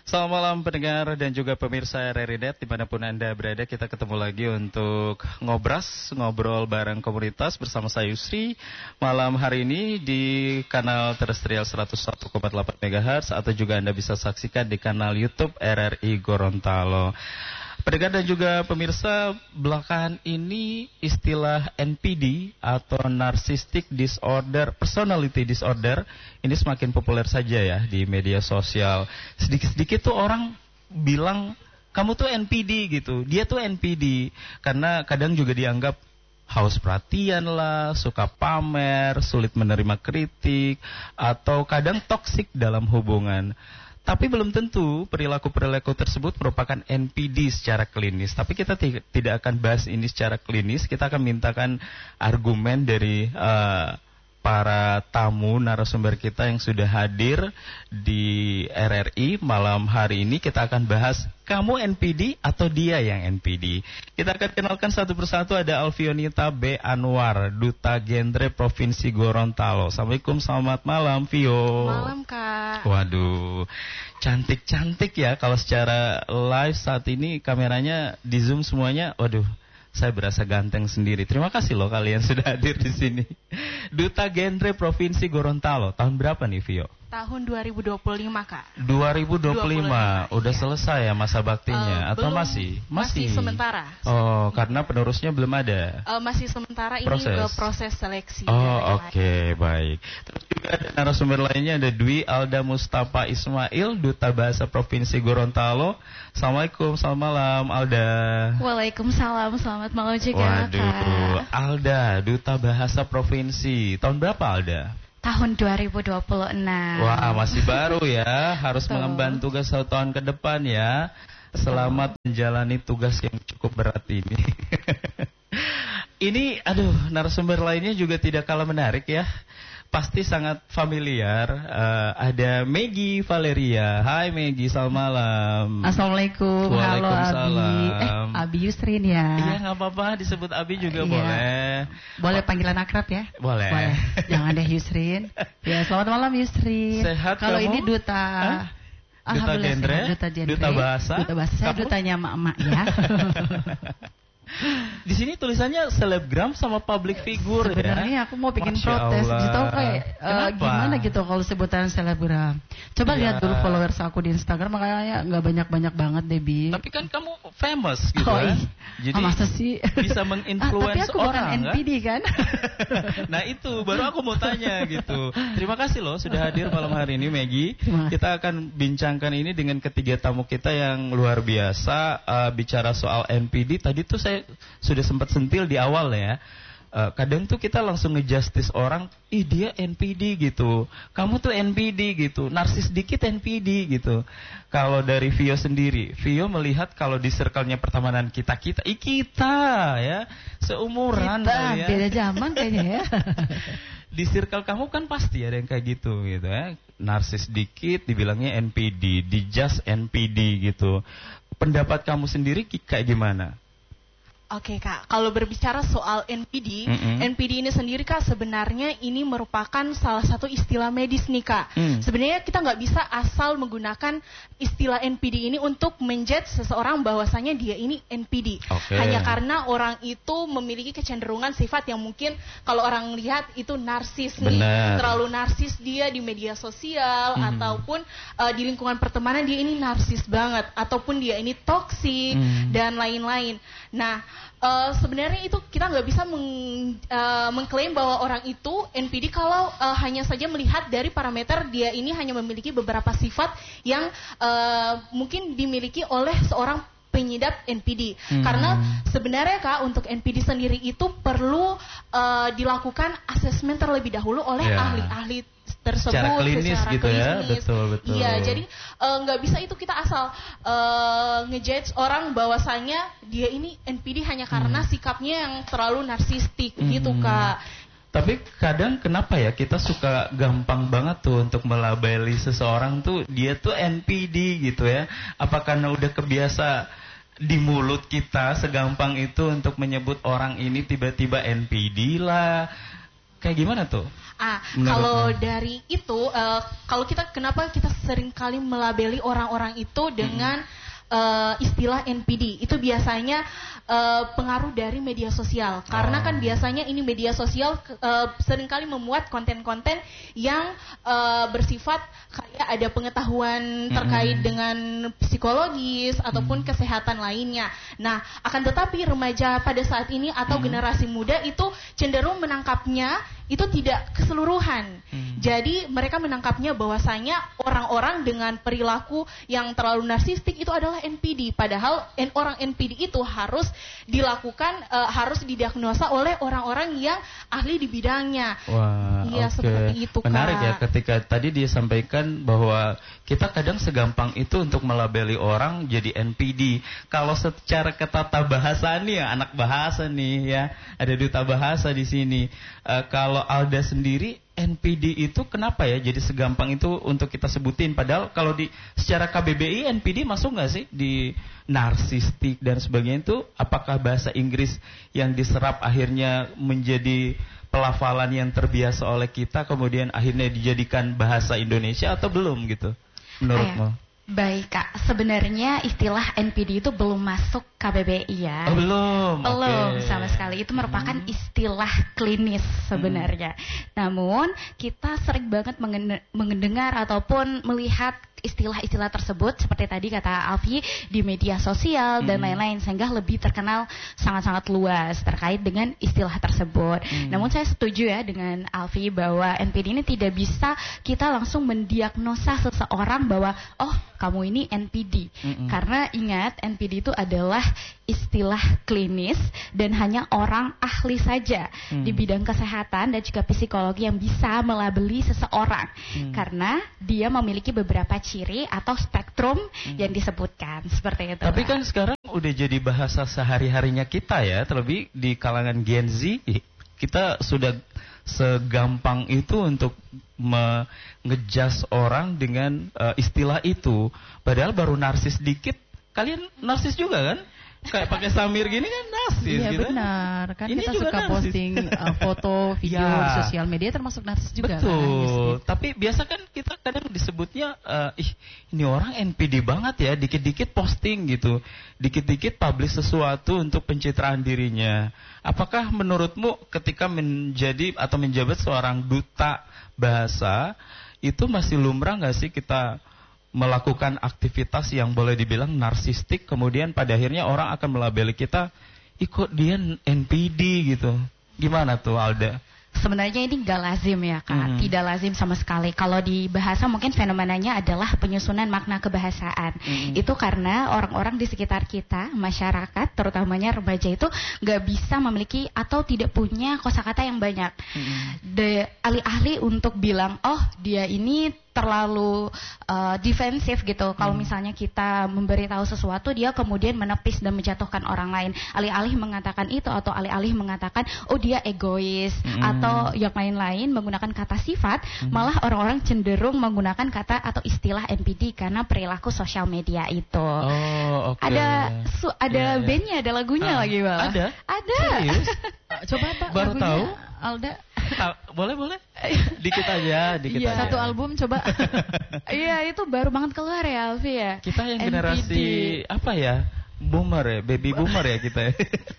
Selamat malam pendengar dan juga pemirsa RRI.net dimanapun Anda berada. Kita ketemu lagi untuk ngobrol bareng komunitas bersama saya Yusri. Malam hari ini di kanal terestrial 101,8 MHz atau juga Anda bisa saksikan di kanal YouTube RRI Gorontalo. Pendengar dan juga pemirsa, belakangan ini istilah NPD atau Narcissistic Disorder, Personality Disorder ini semakin populer saja ya di media sosial. Sedikit-sedikit tuh orang bilang kamu tuh NPD gitu, dia tuh NPD karena kadang juga dianggap haus perhatian lah, suka pamer, sulit menerima kritik, atau kadang toksik dalam hubungan. Tapi belum tentu perilaku-perilaku tersebut merupakan NPD secara klinis. Tapi kita tidak akan bahas ini secara klinis. Kita akan mintakan argumen dari para tamu narasumber kita yang sudah hadir di RRI malam hari ini. Kita akan bahas kamu NPD atau dia yang NPD. Kita akan kenalkan satu persatu. Ada Alfionita B. Anwar, Duta Genre Provinsi Gorontalo. Assalamualaikum, selamat malam Vio. Malam Kak. Waduh, cantik-cantik ya kalau secara live saat ini kameranya di zoom semuanya. Waduh, saya berasa ganteng sendiri. Terima kasih loh kalian sudah hadir di sini. Duta Genre Provinsi Gorontalo. Tahun berapa nih Vio? Tahun 2025 Kak. 2025. Udah iya. Selesai ya masa baktinya atau belum, masih? Masih sementara. Oh, karena penerusnya belum ada. Masih sementara Proses. Ini proses seleksi. Oh, oke, baik. Terus juga ada narasumber lainnya, ada Dwi Alda Mustafa Ismail, Duta Bahasa Provinsi Gorontalo. Assalamualaikum, selamat malam Alda. Waalaikumsalam, selamat malam juga Waduh, Kak. Alda, Duta Bahasa Provinsi. Tahun berapa Alda? Tahun 2026. Wah, masih baru ya. Harus Betul. mengemban tugas 1 tahun ke depan ya. Selamat menjalani tugas yang cukup berat ini. Ini, aduh, narasumber lainnya juga tidak kalah menarik ya. Pasti sangat familiar. Ada Maggie Valeria. Hai Maggie, selamat malam. Assalamualaikum. Halo Abi. Abi Yusrin ya. Iya, nggak apa-apa, disebut Abi juga boleh. Boleh panggilan akrab ya? Boleh. Jangan deh Yusrin. Ya, selamat malam Yusrin. Sehat kalau kamu? ini Duta. Duta Genre? Duta Genre. Duta Bahasa? Duta Bahasa. Saya Kamu? dutanya emak-emak ya. Di sini tulisannya selebgram sama public figure ya. Sebenarnya aku mau bikin Masya protes. Allah. Gitu kayak gimana gitu kalau sebutan selebgram. Coba Ya. lihat dulu followers aku di Instagram, makanya nggak banyak-banyak banget Debbie. Tapi kan kamu famous gitu Oh, kan. iya. Jadi masa sih? bisa menginfluence tapi aku bukan orang NPD kan? Nah itu baru aku mau tanya gitu. Terima kasih loh sudah hadir malam hari ini Maggie. Terima kasih. Kita akan bincangkan ini dengan ketiga tamu kita yang luar biasa. Bicara soal NPD tadi tuh saya sudah sempat sentil di awal ya. Kadang tuh kita langsung ngejustice orang, ih dia NPD gitu, kamu tuh NPD gitu, narsis dikit NPD gitu. Kalau dari Vio sendiri, Vio melihat kalau di circle-nya pertemanan kita ya, seumuran Kita ya. beda zaman kayaknya ya. Di circle kamu kan pasti ada yang kayak gitu ya. Narsis dikit dibilangnya NPD, dijust NPD gitu. Pendapat kamu sendiri kayak gimana? Oke Kak, kalau berbicara soal NPD, NPD ini sendiri Kak sebenarnya ini merupakan salah satu istilah medis nih Kak. Sebenarnya kita nggak bisa asal menggunakan istilah NPD ini untuk menjudge seseorang bahwasanya dia ini NPD. Hanya karena orang itu memiliki kecenderungan sifat yang mungkin kalau orang lihat itu narsis nih, terlalu narsis dia di media sosial ataupun di lingkungan pertemanan dia ini narsis banget, ataupun dia ini toksik dan lain-lain. Nah, sebenarnya itu kita nggak bisa mengklaim bahwa orang itu NPD kalau hanya saja melihat dari parameter dia ini hanya memiliki beberapa sifat yang mungkin dimiliki oleh seorang pengidap NPD. Karena sebenarnya Kak untuk NPD sendiri itu perlu dilakukan asesmen terlebih dahulu oleh ahli-ahli tersebut secara klinis gitu klinis. Ya, betul. Iya, jadi nggak bisa itu kita asal ngejudge orang bahwasanya dia ini NPD hanya karena sikapnya yang terlalu narsistik gitu Kak. Tapi kadang kenapa ya kita suka gampang banget tuh untuk melabeli seseorang tuh dia tuh NPD gitu ya? Apa karena udah kebiasa di mulut kita segampang itu untuk menyebut orang ini tiba-tiba NPD lah? kayak gimana tuh? Kalau dari itu, kalau kenapa kita sering kali melabeli orang-orang itu dengan istilah NPD, itu biasanya pengaruh dari media sosial. Karena kan biasanya ini media sosial seringkali memuat konten-konten yang bersifat kayak ada pengetahuan terkait dengan psikologis ataupun kesehatan lainnya. Nah, akan tetapi remaja pada saat ini atau generasi muda itu cenderung menangkapnya itu tidak keseluruhan. Jadi mereka menangkapnya bahwasanya orang-orang dengan perilaku yang terlalu narsistik itu adalah NPD. Padahal orang NPD itu harus dilakukan, harus didiagnosa oleh orang-orang yang ahli di bidangnya. Wah, iya, seperti itu, Kak. Menarik ya ketika tadi dia sampaikan bahwa kita kadang segampang itu untuk melabeli orang jadi NPD. Kalau secara ketata bahasa nih ya, anak bahasa nih ya, ada duta bahasa di sini. Kalau Alda sendiri, NPD itu kenapa ya jadi segampang itu untuk kita sebutin? Padahal kalau secara KBBI NPD masuk nggak sih di narsistik dan sebagainya itu? Apakah bahasa Inggris yang diserap akhirnya menjadi pelafalan yang terbiasa oleh kita, kemudian akhirnya dijadikan bahasa Indonesia atau belum gitu? Menurutmu? Baik, Kak, sebenarnya istilah NPD itu belum masuk KBBI ya. Belum sama sekali. Itu merupakan istilah klinis sebenarnya. Namun kita sering banget mendengar ataupun melihat istilah-istilah tersebut seperti tadi kata Alfi di media sosial dan lain-lain, sehingga lebih terkenal sangat-sangat luas terkait dengan istilah tersebut. Namun saya setuju ya dengan Alfi bahwa NPD ini tidak bisa kita langsung mendiagnosa seseorang bahwa kamu ini NPD. Karena ingat, NPD itu adalah istilah klinis dan hanya orang ahli saja di bidang kesehatan dan juga psikologi yang bisa melabeli seseorang. Karena dia memiliki beberapa ciri atau spektrum yang disebutkan seperti itu. Tapi kan sekarang udah jadi bahasa sehari-harinya kita ya, terlebih di kalangan Gen Z, kita sudah segampang itu untuk mengejas orang dengan istilah itu. Padahal baru narsis dikit, kalian narsis juga kan? Kayak pakai samir gini kan narsis iya, gitu. Iya benar, kan ini kita suka narsis. posting foto, video di sosial media termasuk narsis juga. Betul, kan? Tapi biasa kan kita kadang disebutnya, ini orang NPD banget ya, dikit-dikit posting gitu, dikit-dikit publish sesuatu untuk pencitraan dirinya. Apakah menurutmu ketika menjadi atau menjabat seorang duta bahasa, itu masih lumrah nggak sih kita melakukan aktivitas yang boleh dibilang narsistik, kemudian pada akhirnya orang akan melabeli kita, ikut dia NPD gitu. Gimana tuh Alda? Sebenarnya ini nggak lazim ya Kak, tidak lazim sama sekali. Kalau di bahasa mungkin fenomenanya adalah penyusunan makna kebahasaan. Itu karena orang-orang di sekitar kita, masyarakat, terutamanya remaja itu nggak bisa memiliki atau tidak punya kosakata yang banyak. Alih-alih untuk bilang, dia ini terlalu defensif gitu. Kalau misalnya kita memberitahu sesuatu, dia kemudian menepis dan menjatuhkan orang lain. Alih-alih mengatakan itu atau alih-alih mengatakan, dia egois atau yang lain-lain menggunakan kata sifat, malah orang-orang cenderung menggunakan kata atau istilah NPD karena perilaku sosial media itu. Ada bandnya, ada lagunya lagi Bang. Ada? Serius? Coba Pak baru lagunya, tahu? Alda. Boleh. Dikit aja. Satu album coba. Iya, itu baru banget keluar ya Alfi ya. Kita yang generasi apa ya? Boomer ya, baby boomer ya kita ya.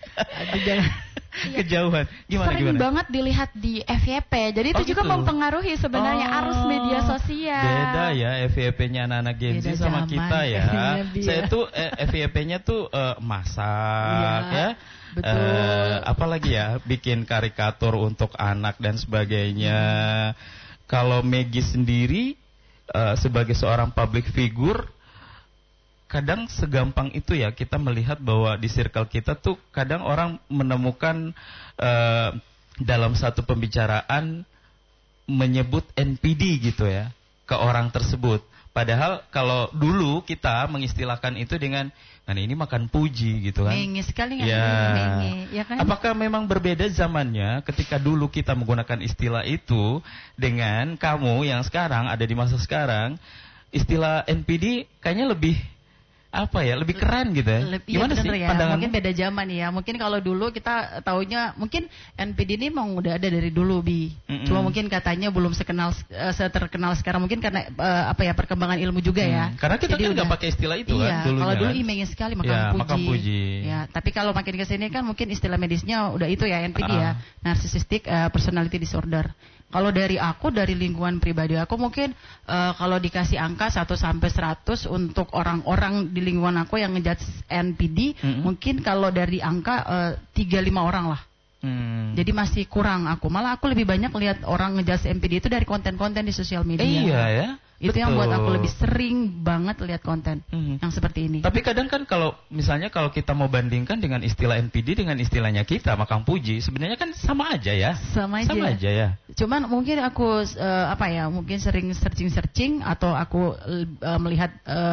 Kejauhan. Gimana? Sering banget dilihat di FYP. Jadi itu juga mempengaruhi sebenarnya arus media sosial. Beda ya FYP-nya anak-anak Gen Z sama kita ya. Saya tuh FYP-nya tuh masak ya. Betul. Apalagi ya, bikin karikatur untuk anak dan sebagainya. Kalau Maggie sendiri sebagai seorang public figure, kadang segampang itu ya kita melihat bahwa di circle kita tuh kadang orang menemukan dalam satu pembicaraan menyebut NPD gitu ya ke orang tersebut. Padahal kalau dulu kita mengistilahkan itu dengan, nah ini makan puji gitu kan. Menge sekali ya kan? Apakah memang berbeda zamannya ketika dulu kita menggunakan istilah itu dengan kamu yang sekarang ada di masa sekarang, istilah NPD kayaknya lebih apa ya, lebih keren gitu ya. Gimana sih ya, pandanganmu? Mungkin beda zaman ya. Mungkin kalau dulu kita taunya mungkin NPD ini memang udah ada dari dulu Bi. Cuma mungkin katanya belum seterkenal sekarang mungkin karena perkembangan ilmu juga ya. Karena kita kan nggak pakai istilah itu kan dulunya. Kalau dulu imingin sekali makam puji. Ya, tapi kalau makin ke sini kan mungkin istilah medisnya udah itu ya NPD ya, narcissistic personality disorder. Kalau dari lingkungan pribadi aku mungkin kalau dikasih angka 1 sampai 100 untuk orang-orang di lingkungan aku yang ngejudge NPD, mungkin kalau dari angka 3-5 orang lah. Jadi masih kurang aku. Malah aku lebih banyak lihat orang ngejudge NPD itu dari konten-konten di sosial media. Iya ya. Itu betul. Yang buat aku lebih sering banget lihat konten yang seperti ini. Tapi kadang kan kalau kita mau bandingkan dengan istilah NPD dengan istilahnya kita makam puji, sebenarnya kan sama aja ya. Sama aja ya. Cuman mungkin aku mungkin sering searching atau aku melihat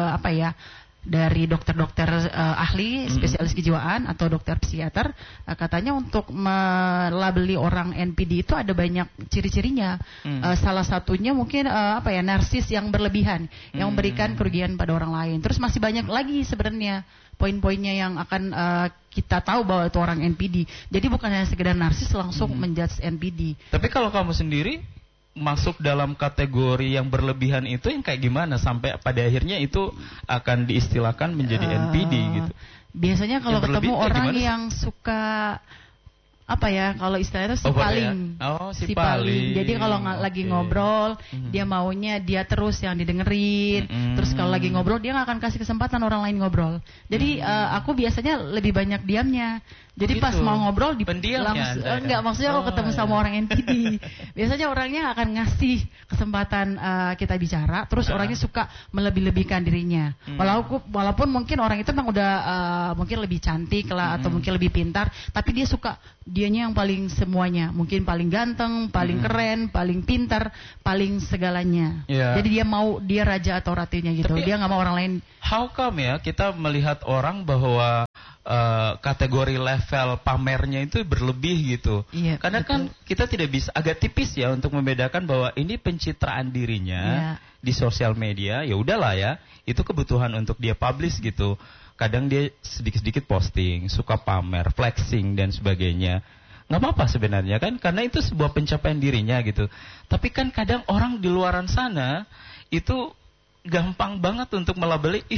dari dokter-dokter ahli spesialis kejiwaan atau dokter psikiater, katanya untuk melabeli orang NPD itu ada banyak ciri-cirinya. Salah satunya mungkin narsis yang berlebihan, yang memberikan kerugian pada orang lain. Terus masih banyak lagi sebenarnya poin-poinnya yang akan kita tahu bahwa itu orang NPD. Jadi bukan hanya sekedar narsis langsung menjudge NPD. Tapi kalau kamu sendiri masuk dalam kategori yang berlebihan itu yang kayak gimana sampai pada akhirnya itu akan diistilahkan menjadi NPD gitu? Biasanya kalau ketemu orang yang suka kalau istilahnya itu si paling. Jadi kalau lagi ngobrol, dia maunya dia terus yang didengerin. Terus kalau lagi ngobrol dia nggak akan kasih kesempatan orang lain ngobrol. Jadi aku biasanya lebih banyak diamnya. Jadi pas mau ngobrol maksudnya kalau ketemu sama orang NPD, biasanya orangnya akan ngasih kesempatan kita bicara, terus orangnya suka melebih-lebihkan dirinya. Walaupun mungkin orang itu memang udah mungkin lebih cantik lah atau mungkin lebih pintar, tapi dia suka dianya yang paling semuanya, mungkin paling ganteng, paling keren, paling pintar, paling segalanya. Jadi dia raja atau ratunya gitu. Tapi, dia nggak mau orang lain. How come ya kita melihat orang bahwa kategori level pamernya itu berlebih gitu. Karena kan kita tidak bisa, agak tipis ya untuk membedakan bahwa ini pencitraan dirinya di sosial media. Ya udahlah ya, itu kebutuhan untuk dia publish gitu. Kadang dia sedikit-sedikit posting, suka pamer, flexing dan sebagainya. Nggak apa-apa sebenarnya kan, karena itu sebuah pencapaian dirinya gitu. Tapi kan kadang orang di luaran sana itu gampang banget untuk melabeli,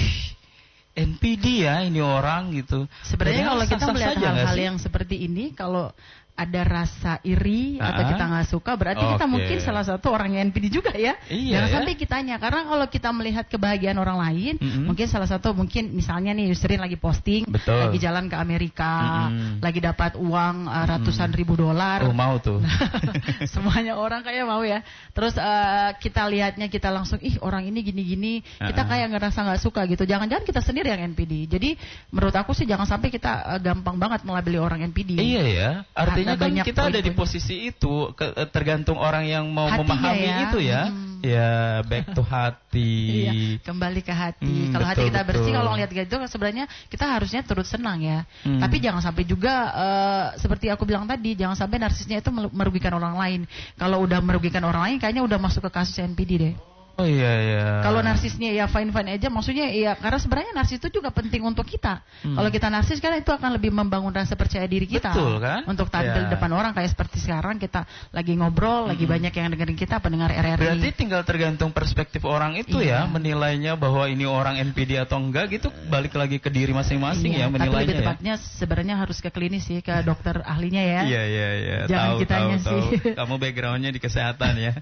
NPD ya ini orang gitu. Sebenarnya kalau kita melihat hal-hal yang seperti ini, kalau ada rasa iri atau kita nggak suka, berarti kita mungkin salah satu orang yang NPD juga ya. Jangan sampai kitanya, karena kalau kita melihat kebahagiaan orang lain, mungkin salah satu misalnya nih Yusrin lagi posting, lagi jalan ke Amerika, lagi dapat uang ratusan ribu dolar. Mau tuh. Semuanya orang kayak mau ya. Terus kita lihatnya kita langsung orang ini gini-gini, kita kayak ngerasa nggak suka gitu. Jangan-jangan kita sendiri yang NPD. Jadi menurut aku sih jangan sampai kita gampang banget melabeli orang NPD. Iya ya. Artinya kan kita ada di posisi itu, tergantung orang yang mau memahami itu ya. Ya, back to hati. Kembali ke hati. Kalau hati kita bersih, kalau ngeliat gitu sebenarnya kita harusnya turut senang ya. Tapi jangan sampai juga seperti aku bilang tadi, jangan sampai narsisnya itu merugikan orang lain. Kalau udah merugikan orang lain, kayaknya udah masuk ke kasus NPD deh. Oh iya. Kalau narsisnya ya fine-fine aja, maksudnya ya karena sebenarnya narsis itu juga penting untuk kita. Kalau kita narsis kan itu akan lebih membangun rasa percaya diri kita. Betul kan? Untuk tampil di depan orang kayak seperti sekarang kita lagi ngobrol, lagi banyak yang dengerin kita, pendengar RRI. Berarti tinggal tergantung perspektif orang itu ya, menilainya bahwa ini orang NPD atau enggak gitu, balik lagi ke diri masing-masing ya menilainya. Tapi lebih tepatnya sebenarnya harus ke klinis sih, ke dokter ahlinya ya. Iya. Jangan kitanya sih. Kamu backgroundnya di kesehatan ya.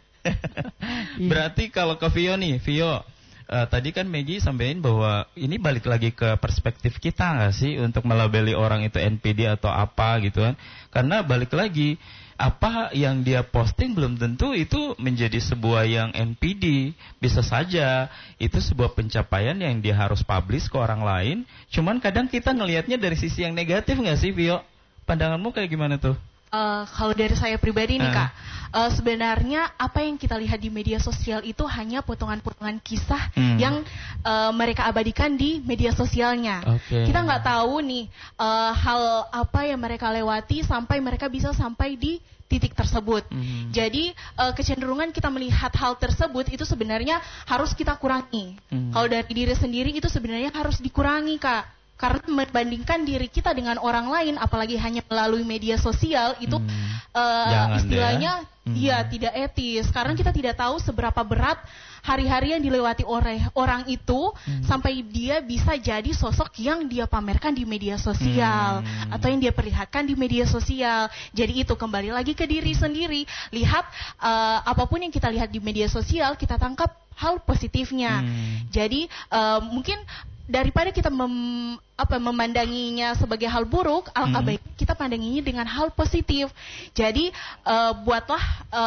Berarti kalau ke Vio nih, tadi kan Maggie sampaikan bahwa ini balik lagi ke perspektif kita nggak sih untuk melabeli orang itu NPD atau apa gitu kan? Karena balik lagi, apa yang dia posting belum tentu itu menjadi sebuah yang NPD. Bisa saja itu sebuah pencapaian yang dia harus publish ke orang lain. Cuman kadang kita ngelihatnya dari sisi yang negatif nggak sih, Vio? Pandanganmu kayak gimana tuh? Kalau dari saya pribadi nih Kak, sebenarnya apa yang kita lihat di media sosial itu hanya potongan-potongan kisah yang mereka abadikan di media sosialnya. Kita nggak tahu nih hal apa yang mereka lewati sampai mereka bisa sampai di titik tersebut. Jadi kecenderungan kita melihat hal tersebut itu sebenarnya harus kita kurangi. Kalau dari diri sendiri itu sebenarnya harus dikurangi, Kak. Karena membandingkan diri kita dengan orang lain, apalagi hanya melalui media sosial, itu istilahnya tidak etis. Karena kita tidak tahu seberapa berat hari-hari yang dilewati oleh orang itu sampai dia bisa jadi sosok yang dia pamerkan di media sosial atau yang dia perlihatkan di media sosial. Jadi itu kembali lagi ke diri sendiri. Lihat apapun yang kita lihat di media sosial, kita tangkap hal positifnya. Jadi mungkin daripada kita memandanginya sebagai hal buruk, alangkah baik kita pandanginya dengan hal positif. Jadi buatlah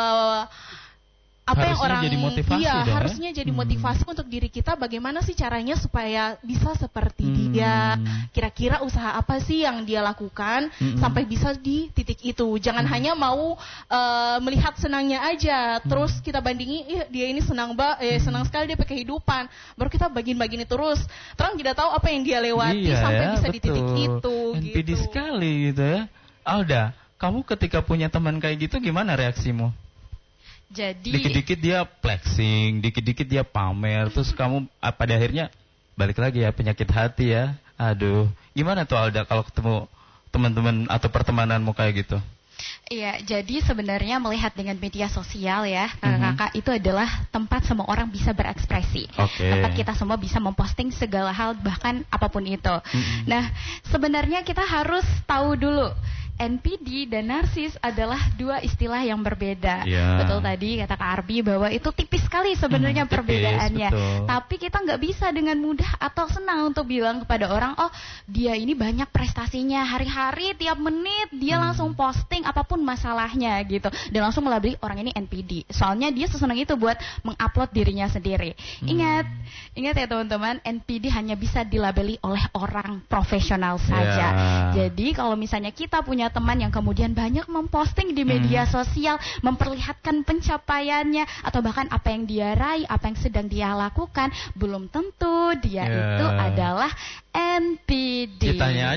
apa yang orang jadi motivasi, harusnya jadi motivasi untuk diri kita. Bagaimana sih caranya supaya bisa seperti dia? Kira-kira usaha apa sih yang dia lakukan sampai bisa di titik itu? Jangan hanya mau melihat senangnya aja, terus kita bandingi, dia ini senang sekali dia pakai kehidupan, baru kita bagin-bagini terus. Terang tidak tahu apa yang dia lewati sampai bisa di titik itu. NPD sekali gitu ya. Alda, kamu ketika punya teman kayak gitu gimana reaksimu? Jadi dikit-dikit dia flexing, dikit-dikit dia pamer, terus kamu pada akhirnya balik lagi ya penyakit hati ya. Aduh, gimana tuh Alda kalau ketemu teman-teman atau pertemananmu kayak gitu? Iya, jadi sebenarnya melihat dengan media sosial ya, kakak-kakak, itu adalah tempat semua orang bisa berekspresi. Tempat kita semua bisa memposting segala hal, bahkan apapun itu. Nah, sebenarnya kita harus tahu dulu, NPD dan narsis adalah dua istilah yang berbeda. Betul tadi kata Kak Arbi bahwa itu tipis sekali sebenarnya perbedaannya. Tapi kita nggak bisa dengan mudah atau senang untuk bilang kepada orang, oh dia ini banyak prestasinya, hari-hari tiap menit dia langsung posting apapun masalahnya gitu, dan langsung melabeli orang ini NPD. Soalnya dia sesenang itu buat mengupload dirinya sendiri. Ingat ya teman-teman, NPD hanya bisa dilabeli oleh orang profesional saja. Jadi kalau misalnya kita punya teman yang kemudian banyak memposting di media sosial, memperlihatkan pencapaiannya atau bahkan apa yang dia raih, apa yang sedang dia lakukan, belum tentu dia itu adalah NPD. Ditanya